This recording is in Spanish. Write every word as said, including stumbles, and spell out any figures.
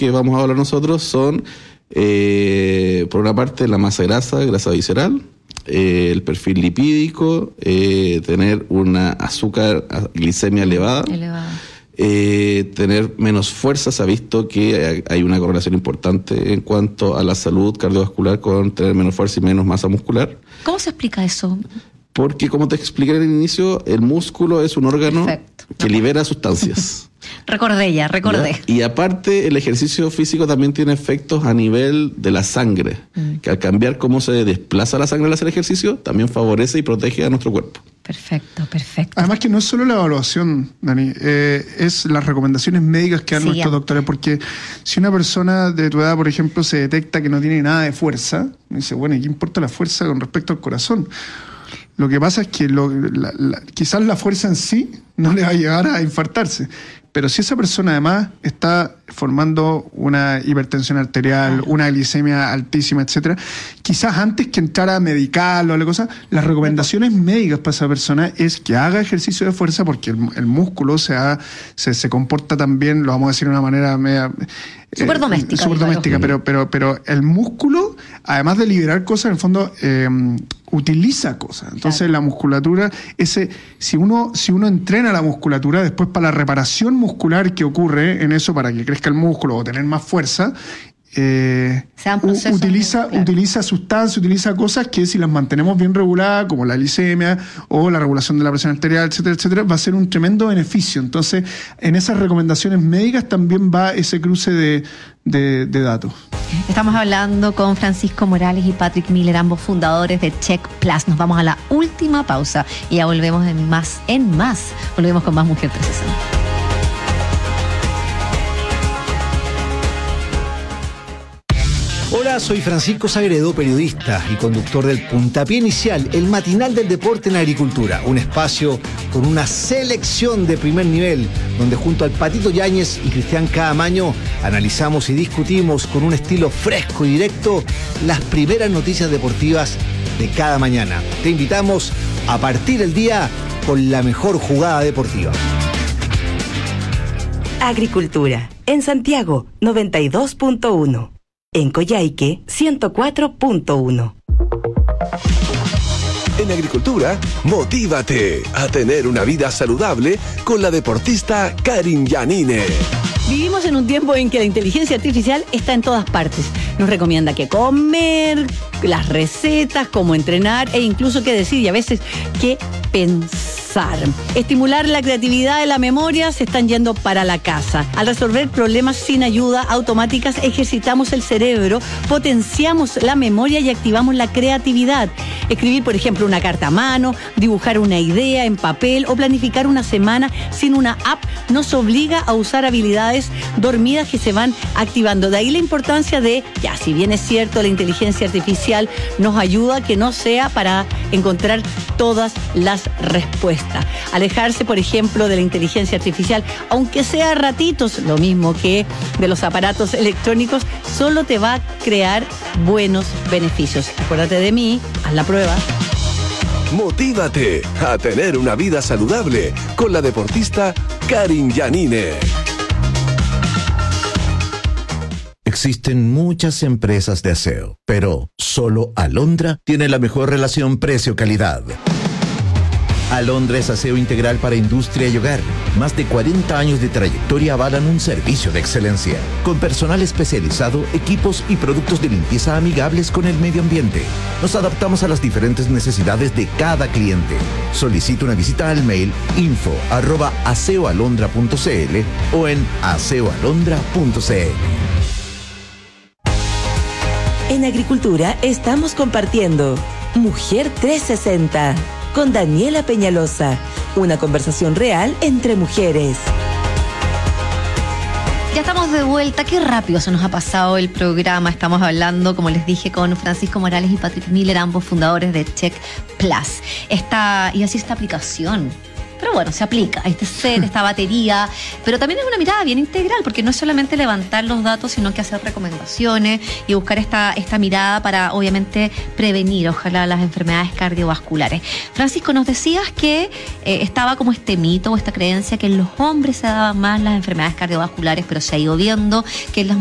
que vamos a hablar nosotros son, eh, por una parte, la masa grasa, grasa visceral, eh, el perfil lipídico, eh, tener una azúcar, glicemia elevada. Elevada. Eh, tener menos fuerza. Se ha visto que hay una correlación importante en cuanto a la salud cardiovascular con tener menos fuerza y menos masa muscular. ¿Cómo se explica eso? Porque, como te expliqué en el inicio, el músculo es un órgano Perfecto. que libera sustancias. Recordé ya, recordé. ¿Ya? Y aparte, el ejercicio físico también tiene efectos a nivel de la sangre, mm. que al cambiar cómo se desplaza la sangre al hacer ejercicio, también favorece y protege a nuestro cuerpo. Perfecto, perfecto. Además que no es solo la evaluación, Dani, eh, es las recomendaciones médicas que dan sí, nuestros ya. doctores, porque si una persona de tu edad, por ejemplo, se detecta que no tiene nada de fuerza, dice, bueno, ¿y qué importa la fuerza con respecto al corazón? Lo que pasa es que lo, la, la, quizás la fuerza en sí no le va a llevar a infartarse, pero si esa persona además está formando una hipertensión arterial, claro. una glicemia altísima, etcétera, quizás antes que entrar a medical o la cosa, las recomendaciones médicas para esa persona es que haga ejercicio de fuerza, porque el, el músculo se, ha, se, se comporta también, lo vamos a decir de una manera media... Súper doméstica. Eh, Súper doméstica, pero, pero, pero el músculo, además de liberar cosas, en el fondo eh, utiliza cosas. Entonces claro. la musculatura, ese, si uno, si uno entrena la musculatura, después para la reparación muscular que ocurre en eso, para que crezca el músculo o tener más fuerza, Eh, utiliza, claro. utiliza sustancias, utiliza cosas que si las mantenemos bien reguladas, como la glicemia o la regulación de la presión arterial, etcétera, etcétera, va a ser un tremendo beneficio. Entonces, en esas recomendaciones médicas también va ese cruce de, de, de datos. Estamos hablando con Francisco Morales y Patrick Miller, ambos fundadores de Check Plus. Nos vamos a la última pausa y ya volvemos en más, en más. Volvemos con más Mujer trescientos sesenta. Hola, soy Francisco Sagredo, periodista y conductor del Puntapié Inicial, el matinal del deporte en agricultura. Un espacio con una selección de primer nivel, donde junto al Patito Yáñez y Cristian Caamaño analizamos y discutimos con un estilo fresco y directo las primeras noticias deportivas de cada mañana. Te invitamos a partir el día con la mejor jugada deportiva. Agricultura, en Santiago, noventa y dos punto uno. En Coyhaique, ciento cuatro punto uno. En agricultura, motívate a tener una vida saludable con la deportista Karin Yanine. Vivimos en un tiempo en que la inteligencia artificial está en todas partes. Nos recomienda qué comer, las recetas, cómo entrenar e incluso qué decir y a veces qué pensar. Estimular la creatividad y la memoria se están yendo para la casa. Al resolver problemas sin ayuda automáticas, ejercitamos el cerebro, potenciamos la memoria y activamos la creatividad. Escribir, por ejemplo, una carta a mano, dibujar una idea en papel o planificar una semana sin una app nos obliga a usar habilidades dormidas que se van activando. De ahí la importancia de, ya, si bien es cierto, la inteligencia artificial nos ayuda, que no sea para encontrar todas las respuestas. Alejarse, por ejemplo, de la inteligencia artificial, aunque sea ratitos, lo mismo que de los aparatos electrónicos, solo te va a crear buenos beneficios. Acuérdate de mí, haz la prueba. Motívate a tener una vida saludable con la deportista Karin Yanine. Existen muchas empresas de aseo, pero solo Alondra tiene la mejor relación precio-calidad. Alondra es aseo integral para industria y hogar. Más de cuarenta años de trayectoria avalan un servicio de excelencia, con personal especializado, equipos y productos de limpieza amigables con el medio ambiente. Nos adaptamos a las diferentes necesidades de cada cliente. Solicita una visita al mail info arroba aseoalondra punto cl o en aseoalondra punto cl. En Agricultura estamos compartiendo Mujer trescientos sesenta con Daniela Peñalosa, una conversación real entre mujeres. Ya estamos de vuelta, qué rápido se nos ha pasado el programa. Estamos hablando, como les dije, con Francisco Morales y Patrick Miller, ambos fundadores de Check Plus. Esta, y así esta aplicación. Pero bueno, se aplica este set, esta batería, pero también es una mirada bien integral, porque no es solamente levantar los datos, sino que hacer recomendaciones y buscar esta, esta mirada para, obviamente, prevenir, ojalá, las enfermedades cardiovasculares. Francisco, nos decías que eh, estaba como este mito o esta creencia que en los hombres se daban más las enfermedades cardiovasculares, pero se ha ido viendo que en las